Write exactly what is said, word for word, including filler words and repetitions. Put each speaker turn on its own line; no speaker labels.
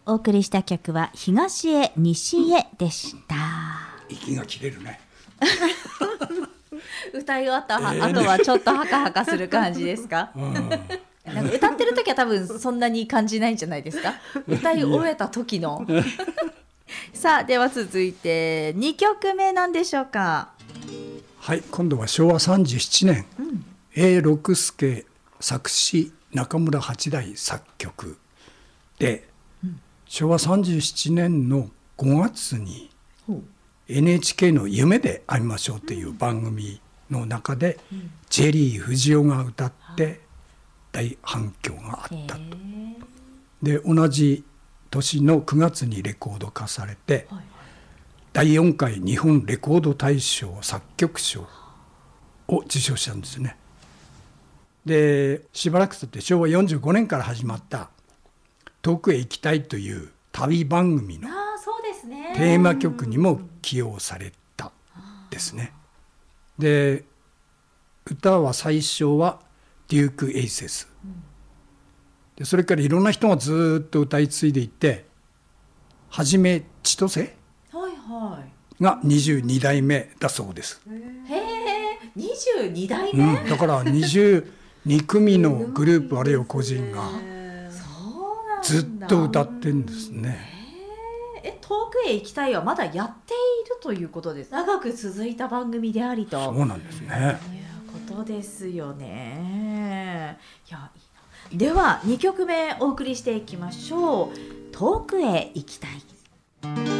お送りした曲は東へ西へでした。
息が切れるね。
歌い終わった、
えー、
あとはちょっとハカハカする感じですか？
うん、
なんか歌ってる時は多分そんなに感じないんじゃないですか？歌い終えた時のさあでは続いてにきょくめなんでしょうか？
はい、今度はしょうわさんじゅうななねん、うん、永六輔作詞、中村八大作曲で、うん、しょうわさんじゅうななねんのごがつに エヌエイチケー の夢で会いましょうという番組の中で、うん、チェリー藤尾が歌って大反響があったと。で同じ年のくがつにレコード化されて、はい、だいよんかい日本レコード大賞作曲賞を受賞したんですね。でしばらく経ってしょうわよんじゅうごねんから始まった遠くへ行きたいという旅番組のテーマ曲にも起用されたですね。で歌は最初はデューク・エイセスで、それからいろんな人がずっと歌い継いでいってはじめ千歳がにじゅうにだいめだそうです。
へえ、にじゅうにだいめ、
うん、だからにじゅうにくみのグループあるいは個人がずっと歌ってるんですね。
え、遠くへ行きたいはまだやっているということです。長く続いた番組でありと。
そうなんですね。
いうことですよね。いや、いいな。ではにきょくめお送りしていきましょう。遠くへ行きたい。